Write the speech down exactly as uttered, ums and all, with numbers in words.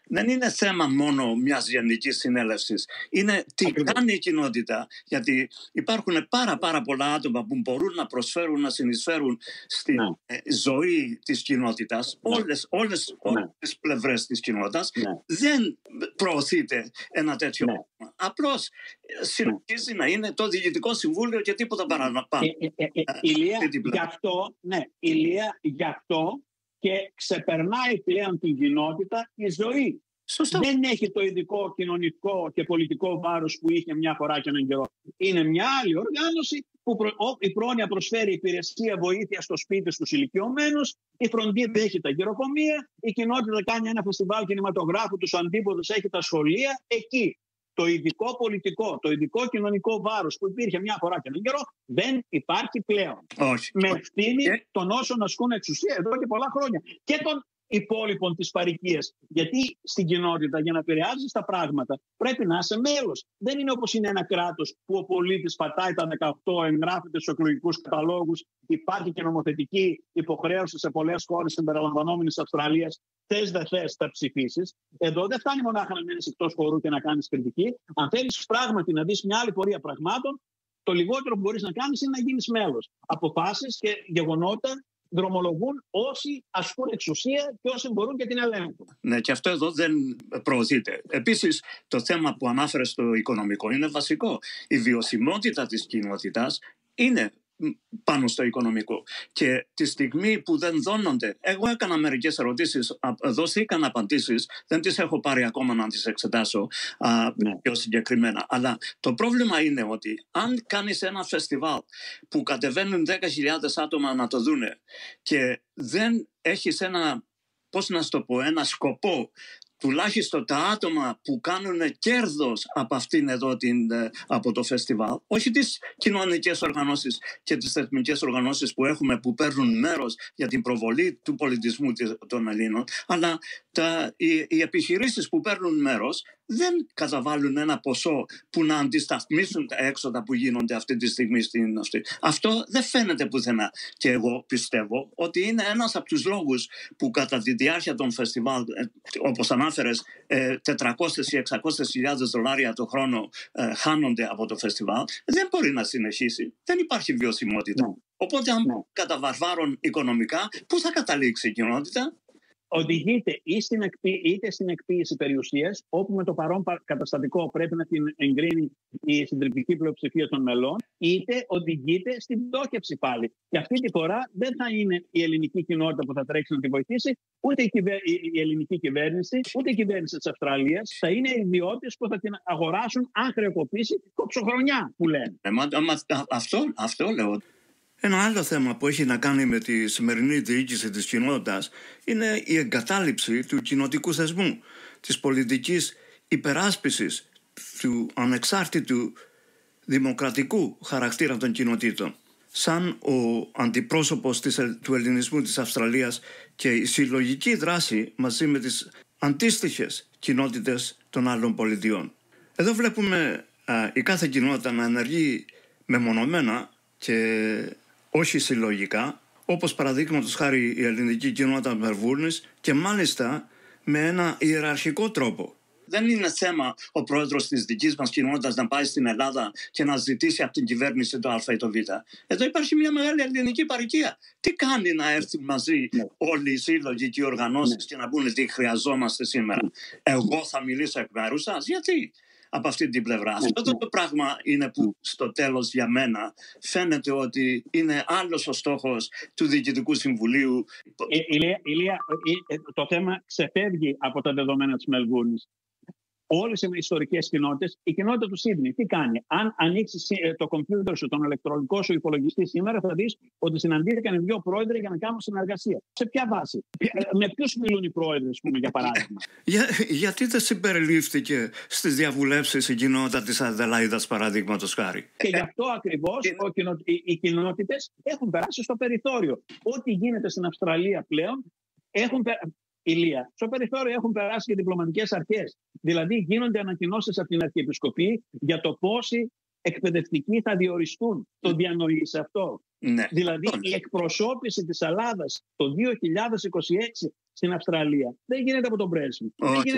δεν είναι θέμα μόνο μιας γενικής συνέλευσης. Είναι τι Ακριβώς. κάνει η κοινότητα, γιατί υπάρχουν πάρα πάρα πολλά άτομα που μπορούν να προσφέρουν, να συνεισφέρουν στη Ναι. ε, ζωή της κοινότητας, Ναι. όλες, όλες, όλες Ναι. τις πλευρές της κοινότητας. Ναι. Δεν προωθείται ένα τέτοιο Ναι. πράγμα. Απλώς ε, συνεχίζει να είναι το Διοικητικό Συμβούλιο και τίποτα παραπάνω. Ε, ε, ε, ε, Ηλία, γι' αυτό, ναι, Ηλία, γι' αυτό και ξεπερνάει πλέον την κοινότητα η ζωή. Σωστό. Δεν έχει το ειδικό κοινωνικό και πολιτικό βάρος που είχε μια φορά και έναν καιρό. Είναι μια άλλη οργάνωση που προ, ο, η πρόνοια προσφέρει υπηρεσία βοήθεια στο σπίτι στους ηλικιωμένους, η φροντίδα έχει τα γεροκομεία, η κοινότητα κάνει ένα φεστιβάλ κινηματογράφου, τους αντίποδες έχει τα σχολεία. Εκεί το ειδικό πολιτικό, το ειδικό κοινωνικό βάρος που υπήρχε μια φορά και έναν καιρό δεν υπάρχει πλέον. Όχι. Με ευθύνη Και... των όσων ασκούν εξουσία εδώ και πολλά χρόνια. Και των υπόλοιπων της παροικίας. Γιατί στην κοινότητα, για να επηρεάζεις τα πράγματα, πρέπει να είσαι μέλος. Δεν είναι όπως είναι ένα κράτος που ο πολίτης πατάει τα δεκαοκτώ, εγγράφεται στους εκλογικούς καταλόγους, υπάρχει και νομοθετική υποχρέωση σε πολλές χώρες συμπεριλαμβανόμενης της Αυστραλίας. Θες δεν θες, θα ψηφίσεις. Εδώ δεν φτάνει μονάχα να μένεις εκτός χώρου και να κάνεις κριτική. Αν θέλεις πράγματι να δεις μια άλλη πορεία πραγμάτων, το λιγότερο που μπορείς να κάνεις είναι να γίνεις μέλος. Αποφάσεις και γεγονότα δρομολογούν όσοι ασκούν εξουσία και όσοι μπορούν και την ελέγχουν. Ναι, και αυτό εδώ δεν προωθείται. Επίσης, το θέμα που ανάφερε στο οικονομικό είναι βασικό. Η βιωσιμότητα της κοινότητας είναι πάνω στο οικονομικό. Και τη στιγμή που δεν δώνονται, εγώ έκανα μερικές ερωτήσεις, δώθηκαν απαντήσεις, δεν τις έχω πάρει ακόμα να τις εξετάσω α, ναι. πιο συγκεκριμένα. Αλλά το πρόβλημα είναι ότι αν κάνεις ένα φεστιβάλ που κατεβαίνουν δέκα χιλιάδες άτομα να το δούνε και δεν έχεις ένα, πώς να το πω, ένα σκοπό, τουλάχιστον τα άτομα που κάνουν κέρδος από αυτήν εδώ την, από το φεστιβάλ, όχι τις κοινωνικές οργανώσεις και τις θεσμικές οργανώσεις που έχουμε που παίρνουν μέρος για την προβολή του πολιτισμού των Ελλήνων, αλλά τα, οι, οι επιχειρήσεις που παίρνουν μέρος δεν καταβάλουν ένα ποσό που να αντισταθμίσουν τα έξοδα που γίνονται αυτή τη στιγμή στην αυτή. Αυτό δεν φαίνεται πουθενά. Και εγώ πιστεύω ότι είναι ένας από τους λόγους που κατά τη διάρκεια των φεστιβάλ, όπως ανάφερες, τετρακόσιες ή εξακόσιες χιλιάδες δολάρια το χρόνο χάνονται από το φεστιβάλ, δεν μπορεί να συνεχίσει. Δεν υπάρχει βιωσιμότητα. Ναι. Οπότε αν Ναι. καταβαρβάρουν οικονομικά, πού θα καταλήξει η κοινότητα? Οδηγείται ή στην εκποί, είτε στην εκποίηση περιουσίας, όπου με το παρόν καταστατικό πρέπει να την εγκρίνει η συντριπτική πλειοψηφία των μελών, είτε οδηγείται στην πτώχευση πάλι. Και αυτή τη φορά δεν θα είναι η ελληνική κοινότητα που θα τρέξει να τη βοηθήσει, ούτε η, κυβε... η ελληνική κυβέρνηση, ούτε η κυβέρνηση της Αυστραλίας. Θα είναι οι ιδιώτες που θα την αγοράσουν αν χρεοκοπήσει κοψοχρονιά, που λένε. Ε, μα, μα, αυτό, αυτό λέω. Ένα άλλο θέμα που έχει να κάνει με τη σημερινή διοίκηση της κοινότητας είναι η εγκατάλειψη του κοινοτικού θεσμού, της πολιτικής υπεράσπισης του ανεξάρτητου δημοκρατικού χαρακτήρα των κοινοτήτων. Σαν ο αντιπρόσωπος της, του ελληνισμού της Αυστραλίας και η συλλογική δράση μαζί με τις αντίστοιχες κοινότητες των άλλων πολιτιών. Εδώ βλέπουμε α, η κάθε κοινότητα να ενεργεί μεμονωμένα και όχι συλλογικά, όπως παραδείγματος χάρη η ελληνική κοινότητα Μελβούρνης, και μάλιστα με ένα ιεραρχικό τρόπο. Δεν είναι θέμα ο πρόεδρος της δικής μας κοινότητας να πάει στην Ελλάδα και να ζητήσει από την κυβέρνηση το Α ή το Β. Εδώ υπάρχει μια μεγάλη ελληνική παροικία. Τι κάνει να έρθει μαζί ναι. όλοι οι σύλλογοι και οι οργανώσεις ναι. και να πούνε τι χρειαζόμαστε σήμερα? Ναι. Εγώ θα μιλήσω εκ μέρους σας. Γιατί? Από αυτή την πλευρά. Ναι, Αυτό ναι. το πράγμα είναι που στο τέλος για μένα φαίνεται ότι είναι άλλος ο στόχος του Διοικητικού Συμβουλίου. Ε, Ηλία, Ηλία, το θέμα ξεφεύγει από τα δεδομένα της Μελβούρνης. Όλες οι ιστορικές κοινότητες, η κοινότητα του Σίδνεϊ, τι κάνει? Αν ανοίξεις το κομπιούτερ σου, τον ηλεκτρονικό σου υπολογιστή σήμερα, θα δεις ότι συναντήθηκαν οι δύο πρόεδροι για να κάνουν συνεργασία. Σε ποια βάση? Με ποιους μιλούν οι πρόεδροι, ας πούμε, για παράδειγμα? Για, γιατί δεν συμπεριλήφθηκε στις διαβουλεύσεις η κοινότητα της Αδελαίδας, παραδείγματος χάρη? Και γι' αυτό ακριβώς οι, οι κοινότητες έχουν περάσει στο περιθώριο. Ό,τι γίνεται στην Αυστραλία πλέον έχουν περάσει. Ηλία, στο περιθώριο έχουν περάσει και διπλωματικές αρχές. Δηλαδή γίνονται ανακοινώσεις από την Αρχιεπισκοπή για το πόσοι εκπαιδευτικοί θα διοριστούν. Το διανοείς αυτό? Ναι. Δηλαδή η εκπροσώπηση της Ελλάδας το δύο χιλιάδες είκοσι έξι στην Αυστραλία δεν γίνεται από τον πρέσβη.